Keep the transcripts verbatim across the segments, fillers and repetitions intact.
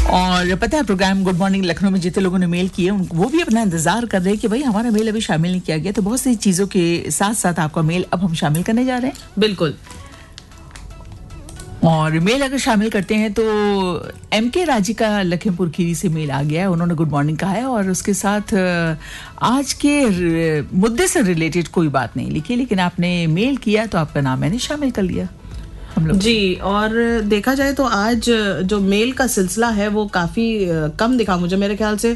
और पता है प्रोग्राम गुड मॉर्निंग लखनऊ में जितने लोगों ने मेल किए वो भी अपना इंतजार कर रहे हैं कि भाई हमारा मेल अभी शामिल नहीं किया गया, तो बहुत सी चीजों के साथ साथ आपका मेल अब हम शामिल करने जा रहे हैं। बिल्कुल। और मेल अगर शामिल करते हैं तो एम के राजी का लखीमपुर खीरी से मेल आ गया है, उन्होंने गुड मॉर्निंग कहा है और उसके साथ आज के मुद्दे से रिलेटेड कोई बात नहीं लिखी, लेकिन आपने मेल किया तो आपका नाम मैंने शामिल कर लिया हम लोग जी। और देखा जाए तो आज जो मेल का सिलसिला है वो काफी कम दिखा मुझे, मेरे ख्याल से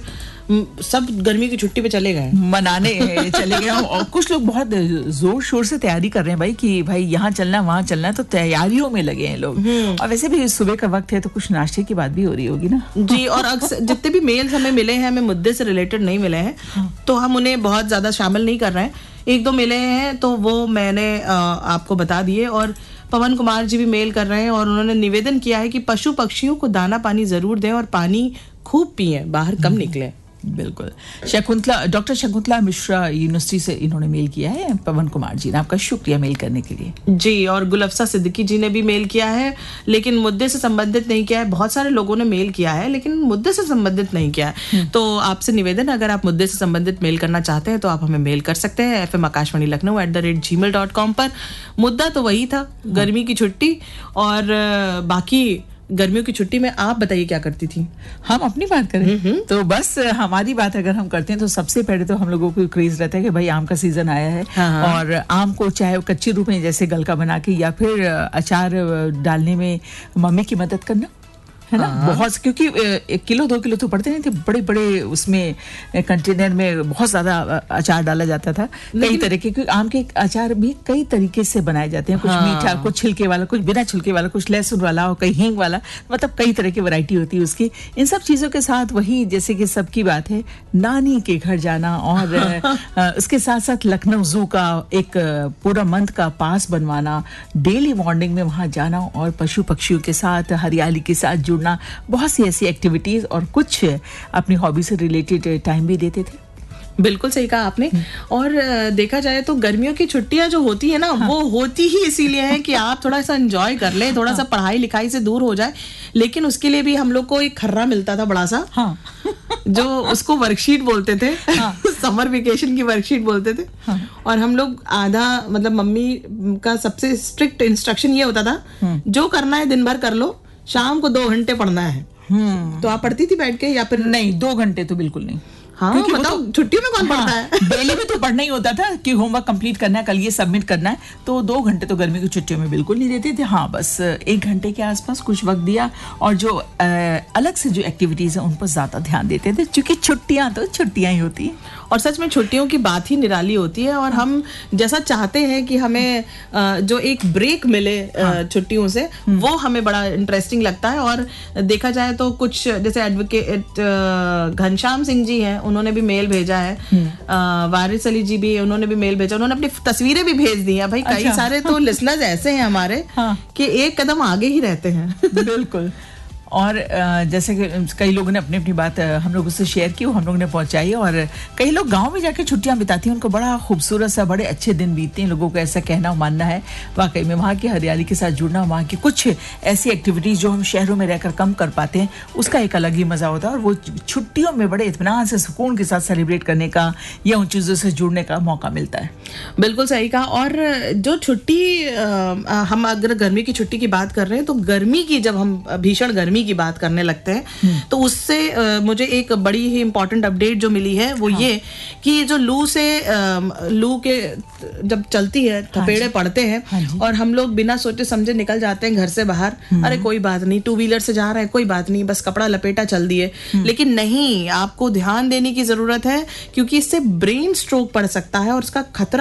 सब गर्मी की छुट्टी पे चले गए मनाने चले गए और कुछ लोग बहुत जोर शोर से तैयारी कर रहे हैं भाई कि भाई यहाँ चलना वहाँ चलना, तो तैयारियों में लगे हैं लोग। और वैसे भी सुबह का वक्त है तो कुछ नाश्ते की बात भी हो रही होगी ना। जी। और अक्सर जितने भी मेल्स हमें मिले हैं, हमें मुद्दे से रिलेटेड नहीं मिले हैं, तो हम उन्हें बहुत ज्यादा शामिल नहीं कर रहे हैं। एक दो मिले हैं तो वो मैंने आपको बता दिए। और पवन कुमार जी भी मेल कर रहे हैं और उन्होंने निवेदन किया है कि पशु पक्षियों को दाना पानी जरूर दें और पानी खूब पिएं, बाहर कम निकले। बिल्कुल। शकुंतला, डॉक्टर शकुंतला मिश्रा यूनिवर्सिटी से इन्होंने मेल किया है पवन कुमार जी ने, आपका शुक्रिया मेल करने के लिए। जी। और गुलफ्सा सिद्दीकी जी ने भी मेल किया है लेकिन मुद्दे से संबंधित नहीं किया है। बहुत सारे लोगों ने मेल किया है लेकिन मुद्दे से संबंधित नहीं किया है। तो आपसे निवेदन, अगर आप मुद्दे से संबंधित मेल करना चाहते हैं तो आप हमें मेल कर सकते हैं F M Akashvani Lucknow at the rate ji mail dot com पर। मुद्दा तो वही था, गर्मी की छुट्टी। और बाकी गर्मियों की छुट्टी में आप बताइए क्या करती थी? हम अपनी बात करें तो बस हमारी बात अगर हम करते हैं तो सबसे पहले तो हम लोगों को क्रेज रहता है कि भाई आम का सीजन आया है। हाँ। और आम को चाहे कच्चे रूप में जैसे गलका बना के या फिर अचार डालने में मम्मी की मदद करना, है ना। हाँ। बहुत, क्योंकि एक किलो दो किलो तो पड़ते नहीं थे, बड़े बड़े उसमें कंटेनर में बहुत ज्यादा अचार डाला जाता था कई तरह के, क्योंकि आम के अचार भी कई तरीके से बनाए जाते हैं। कुछ हाँ। मीठा, कुछ छिलके वाला, कुछ बिना छिलके वाला, कुछ लहसुन वाला और कई हींग वाला, मतलब कई तरह की वैरायटी होती है उसकी। इन सब चीजों के साथ वही जैसे कि सबकी बात है नानी के घर जाना और उसके साथ साथ लखनऊ जू का एक पूरा मंथ का पास बनवाना, डेली मॉर्निंग में वहां जाना और पशु पक्षियों के साथ हरियाली के साथ जुड़ना, बहुत सी ऐसी एक्टिविटीज और कुछ अपनी हॉबी से रिलेटेड टाइम भी देते थे। बिल्कुल सही कहा आपने। और देखा जाए तो गर्मियों की छुट्टियां जो होती है ना, हाँ। वो होती ही इसीलिए है कि आप थोड़ा सा एंजॉय कर लें, थोड़ा हाँ। सा पढ़ाई लिखाई से दूर हो जाए। लेकिन उसके लिए भी हम लोग को एक खर्रा मिलता था बड़ा सा, हाँ। जो उसको वर्कशीट बोलते थे, हाँ। समर वेकेशन की वर्कशीट बोलते थे। हाँ। और हम लोग आधा, मतलब मम्मी का सबसे स्ट्रिक्ट इंस्ट्रक्शन ये होता था, जो करना है दिन भर कर लो, शाम को दो घंटे पढ़ना है। तो आप पढ़ती थी बैठ के या फिर? नहीं, दो घंटे तो बिल्कुल नहीं। हाँ, क्योंकि बताओ तो, छुट्टियों में कौन पढ़ता है? डेली में तो पढ़ना ही होता था कि होमवर्क कंप्लीट करना है, कल ये सबमिट करना है, तो दो घंटे तो गर्मी की छुट्टियों में बिल्कुल नहीं देते थे। हाँ, बस एक घंटे के आसपास कुछ वक्त दिया और जो आ, अलग से जो एक्टिविटीज है उन पर ज्यादा ध्यान देते थे, क्योंकि छुट्टियां तो छुट्टियां ही होती हैं। और सच में छुट्टियों की बात ही निराली होती है। और हम जैसा चाहते हैं कि हमें जो एक ब्रेक मिले छुट्टियों से, वो हमें बड़ा इंटरेस्टिंग लगता है। और देखा जाए तो कुछ जैसे एडवोकेट घनश्याम सिंह जी हैं, उन्होंने भी मेल भेजा है। वारिस अली जी भी, उन्होंने भी मेल भेजा, उन्होंने अपनी तस्वीरें भी भेज दी हैं। भाई कई अच्छा। सारे तो लिसनर्स ऐसे हैं हमारे हाँ। कि एक कदम आगे ही रहते हैं। बिल्कुल। और जैसे कि कई लोगों ने अपनी अपनी बात हम लोगों से शेयर की, वो हम लोगों ने पहुंचाई। और कई लोग गांव में जाकर छुट्टियां बिताती हैं, उनको बड़ा खूबसूरत सा बड़े अच्छे दिन बीतते हैं। लोगों को ऐसा कहना मानना है वाकई में वहाँ की हरियाली के साथ जुड़ना, वहाँ की कुछ ऐसी एक्टिविटीज जो हम शहरों में रहकर कम कर पाते हैं, उसका एक अलग ही मजा होता है। और वो छुट्टियों में बड़े इत्मीनान से, सुकून के साथ सेलिब्रेट करने का या उन चीज़ों से जुड़ने का मौका मिलता है। बिल्कुल सही कहा। और जो छुट्टी, हम अगर गर्मी की छुट्टी की बात कर रहे हैं तो गर्मी की, जब हम भीषण गर्मी की बात करने लगते हैं तो उससे uh, मुझे एक बड़ी ही इंपॉर्टेंट अपडेट जो मिली है वो हाँ। ये कि जो लू से uh, लू के जब चलती है, थपेड़े हाँ पड़ते हैं हाँ और हम लोग बिना सोचे समझे निकल जाते हैं घर से बाहर, अरे कोई बात नहीं, टू व्हीलर से जा रहे हैं, कोई बात नहीं, बस कपड़ा लपेटा चल दिए। लेकिन नहीं, आपको ध्यान देने की जरूरत है, क्योंकि इससे ब्रेन स्ट्रोक पड़ सकता है और उसका खतरा